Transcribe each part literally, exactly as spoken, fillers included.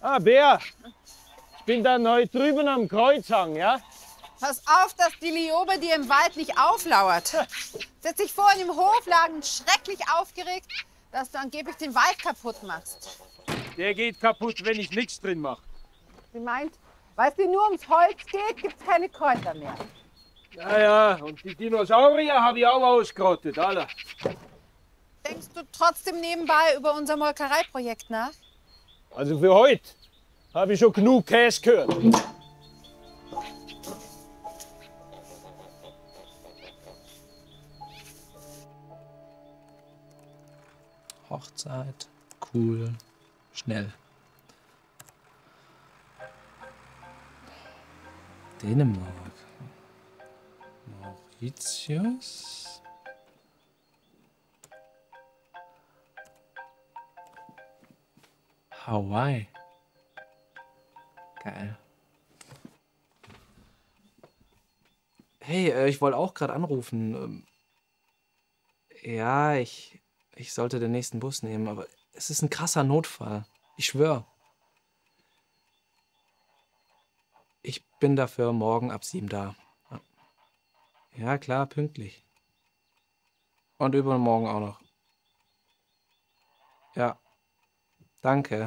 Ah, Bär. Ich bin da neu drüben am Kreuzhang, ja? Pass auf, dass die Liobe dir im Wald nicht auflauert. Sie hat sich vorhin im Hofladen schrecklich aufgeregt, dass du angeblich den Wald kaputt machst. Der geht kaputt, wenn ich nichts drin mache. Sie meint, weil es dir nur ums Holz geht, gibt es keine Kräuter mehr. Ja, ja, und die Dinosaurier habe ich auch ausgerottet, alle. Denkst du trotzdem nebenbei über unser Molkereiprojekt nach? Also für heute habe ich schon genug Käse gehört. Hochzeit, cool, schnell. Dänemark. Mauritius. Hawaii. Geil. Hey, äh, ich wollte auch gerade anrufen. Ähm, ja, ich, ich sollte den nächsten Bus nehmen, aber es ist ein krasser Notfall. Ich schwöre. Ich bin dafür morgen ab sieben da. Ja, klar, pünktlich. Und übermorgen auch noch. Ja. Danke.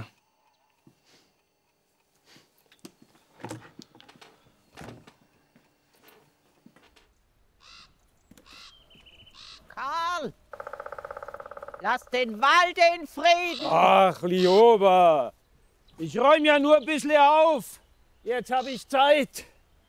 Karl! Lass den Wald in Frieden! Ach, Lioba. Ich räume ja nur ein bisschen auf. Jetzt habe ich Zeit.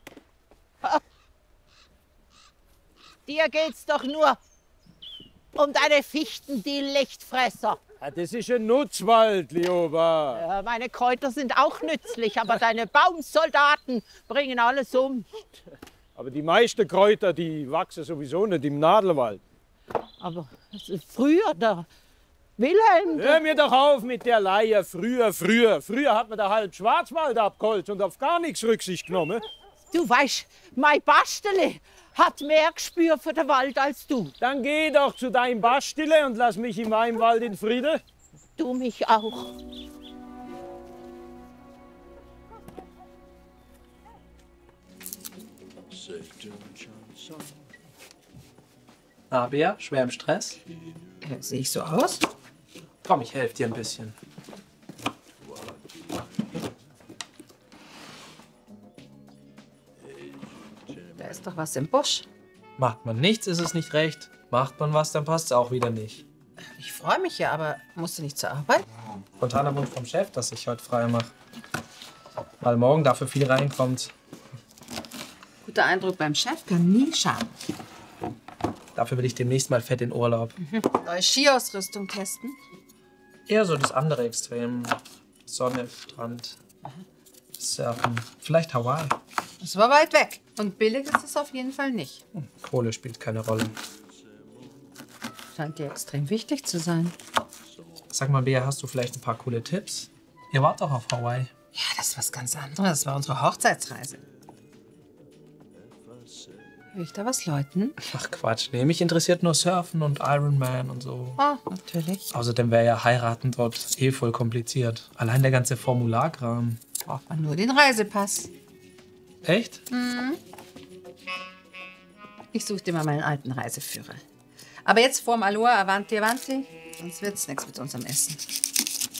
Dir geht's doch nur um deine Fichten, die Lichtfresser. Ja, das ist ein Nutzwald, Lioba. Ja, meine Kräuter sind auch nützlich, aber deine Baumsoldaten bringen alles um. Aber die meisten Kräuter, die wachsen sowieso nicht im Nadelwald. Aber das ist früher, der Wilhelm... Hör mir doch auf mit der Leier. Früher, früher. Früher hat man da halb Schwarzwald abgeholt und auf gar nichts Rücksicht genommen. Du weißt, mein Bastele hat mehr Gespür für den Wald als du. Dann geh doch zu deinem Bastele und lass mich in meinem Wald in Friede. Du mich auch. Ah, Bea, schwer im Stress? Äh, sehe ich so aus? Komm, ich helfe dir ein bisschen. Da ist doch was im Busch. Macht man nichts, ist es nicht recht. Macht man was, dann passt es auch wieder nicht. Ich freue mich ja, aber musst du nicht zur Arbeit? Spontaner Wunsch vom Chef, dass ich heute frei mache. Weil morgen dafür viel reinkommt. Guter Eindruck beim Chef kann nie schaden. Dafür will ich demnächst mal fett in Urlaub. Neue Skiausrüstung testen? Eher so das andere Extrem. Sonne, Strand, Surfen, vielleicht Hawaii. Das war weit weg. Und billig ist es auf jeden Fall nicht. Kohle spielt keine Rolle. Scheint dir extrem wichtig zu sein. Sag mal, Bea, hast du vielleicht ein paar coole Tipps? Ihr wart doch auf Hawaii. Ja, das ist was ganz anderes. Das war unsere Hochzeitsreise. Will ich da was läuten? Ach Quatsch, nee, mich interessiert nur Surfen und Ironman und so. Ah, natürlich. Außerdem wäre ja heiraten dort eh voll kompliziert. Allein der ganze Formularkram. Braucht man nur den Reisepass. Echt? Ich suche dir mal meinen alten Reiseführer. Aber jetzt vorm Aloha Avanti Avanti, sonst wird's nichts mit unserem Essen.